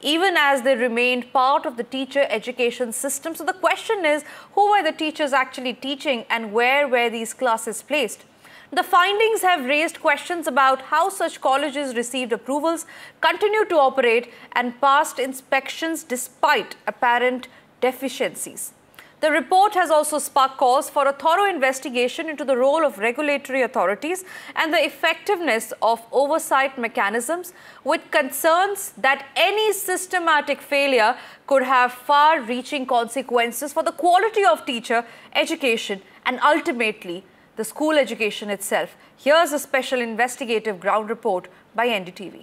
even as they remained part of the teacher education system. So the question is, who were the teachers actually teaching and where were these classes placed? The findings have raised questions about how such colleges received approvals, continued to operate and passed inspections despite apparent deficiencies. The report has also sparked calls for a thorough investigation into the role of regulatory authorities and the effectiveness of oversight mechanisms, with concerns that any systematic failure could have far-reaching consequences for the quality of teacher education and ultimately the school education itself. Here's a special investigative ground report by NDTV.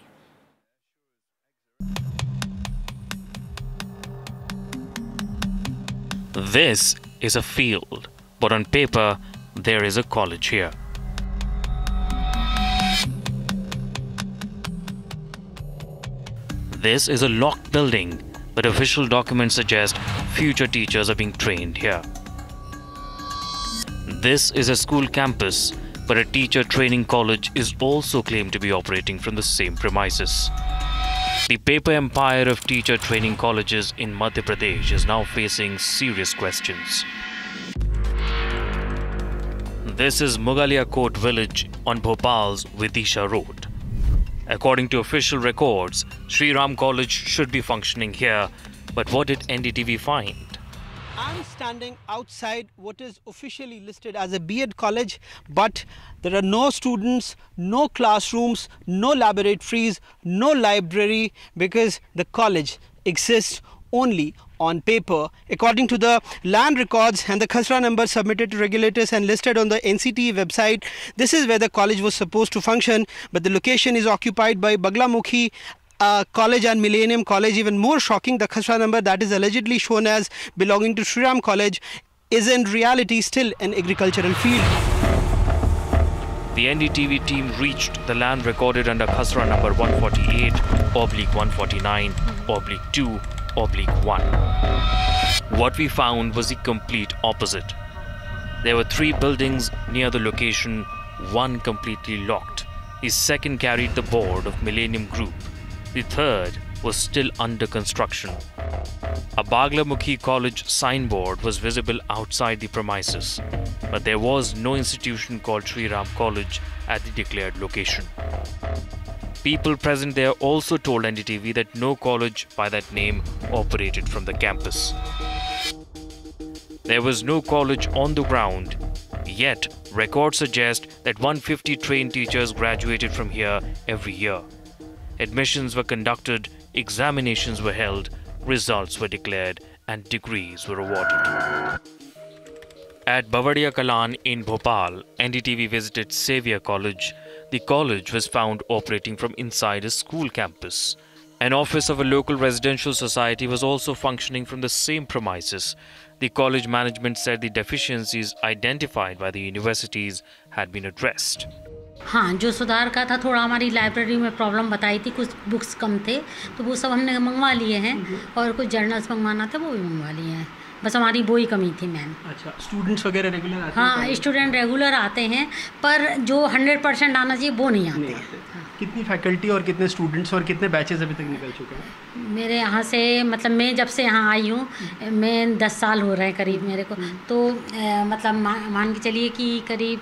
This is a field, but on paper, there is a college here. This is a locked building, but official documents suggest future teachers are being trained here. This is a school campus, but a teacher training college is also claimed to be operating from the same premises. The paper empire of teacher training colleges in Madhya Pradesh is now facing serious questions. This is Mugalia Court village on Bhopal's Vidisha Road. According to official records, Sri Ram College should be functioning here, but what did NDTV find? I'm standing outside what is officially listed as a B.Ed college, but there are no students, no classrooms, no laboratories, no library, because the college exists only on paper. According to the land records and the Khasra number submitted to regulators and listed on the NCTE website, this is where the college was supposed to function, but the location is occupied by Baglamukhi College and Millennium College. Even more shocking, the Khasra number that is allegedly shown as belonging to Sri Ram College is in reality still an agricultural field. The NDTV team reached the land recorded under Khasra number 148/149/2/1. What we found was the complete opposite. There were 3 buildings near the location, one completely locked. The second carried the board of Millennium Group. The third was still under construction. A Baglamukhi College signboard was visible outside the premises, but there was no institution called Sri Ram College at the declared location. People present there also told NDTV that no college by that name operated from the campus. There was no college on the ground, yet records suggest that 150 trained teachers graduated from here every year. Admissions were conducted, examinations were held, results were declared, and degrees were awarded. At Bavadia Kalan in Bhopal, NDTV visited Xavier College. The college was found operating from inside a school campus. An office of a local residential society was also functioning from the same premises. The college management said the deficiencies identified by the universities had been addressed. हाँ, जो सुधार का था, थोड़ा हमारी library में problem बताई थी, कुछ बुक्स कम थे, तो वो सब हमने मंगवा लिए हैं और कुछ जर्नल्स मंगवाना था, वो भी मंगवा लिए हैं. बस हमारी वो ही कमी थी मैम. अच्छा, स्टूडेंट्स वगैरह रेगुलर आते हैं? हाँ, स्टूडेंट रेगुलर आते हैं, पर जो 100% आना चाहिए वो नहीं आते हैं. कितनी फैकल्टी और कितने स्टूडेंट्स और कितने बैचेस अभी तक निकल चुके हैं? मेरे यहाँ से, मतलब मैं जब से यहाँ आई हूँ, मैं 10 साल हो रहे हैं करीब मेरे को, तो मतलब मान के चलिए कि करीब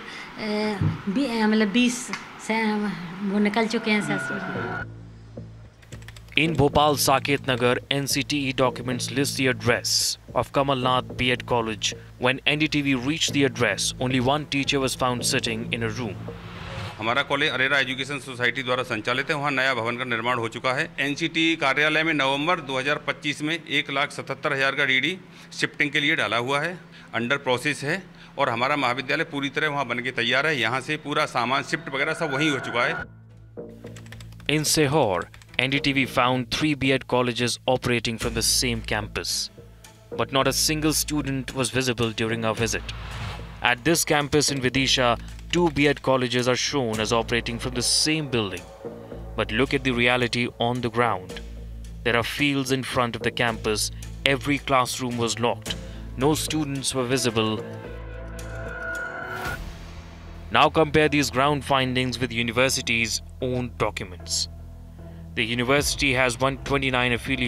20 से वो निकल चुके हैं sir. In Bhopal Saket Nagar, NCTE documents list the address of Kamalnath B.Ed College. When NDTV reached the address, only one teacher was found sitting in a room. हमारा कॉलेज अरेरा एजुकेशन सोसाइटी द्वारा संचालित है. वहाँ नया भवन का निर्माण हो चुका है. एनसीटीई कार्यालय में नवंबर 2025 में 1,77,000 का डीडी शिफ्टिंग के लिए डाला हुआ है, अंडर प्रोसेस है, और हमारा महाविद्यालय पूरी तरह वहाँ बन के तैयार है. यहाँ से पूरा सामान शिफ्ट वगैरह सब वहीं हो चुका है. In Sehor, NDTV found 3 B.Ed colleges operating from the same campus, but not a single student was visible during our visit. At this campus in Vidisha, 2 B.Ed colleges are shown as operating from the same building. But look at the reality on the ground. There are fields in front of the campus. Every classroom was locked. No students were visible. Now compare these ground findings with the university's own documents. The university has 129 affiliates